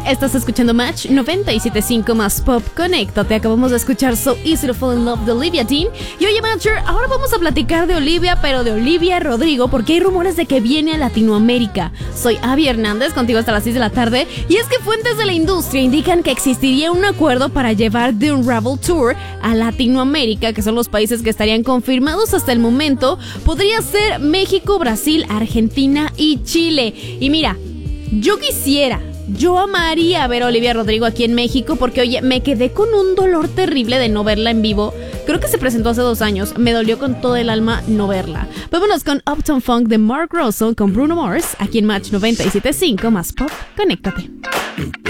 Estás escuchando Match 97.5 más Pop. Conéctate. Acabamos de escuchar So Easy to Fall in Love de Olivia Dean. Y oye, Matcher, ahora vamos a platicar de Olivia, pero de Olivia Rodrigo, porque hay rumores de que viene a Latinoamérica. Soy Abby Hernández, contigo hasta las 6 de la tarde. Y es que fuentes de la industria indican que existiría un acuerdo para llevar The Unravel Tour a Latinoamérica, que son los países que estarían confirmados hasta el momento. Podría ser México, Brasil, Argentina y Chile. Y mira, yo amaría ver a Olivia Rodrigo aquí en México porque, oye, me quedé con un dolor terrible de no verla en vivo. Creo que se presentó hace 2 años. Me dolió con todo el alma no verla. Vámonos con Uptown Funk de Mark Ronson con Bruno Mars aquí en Match 97.5 más Pop. Conéctate.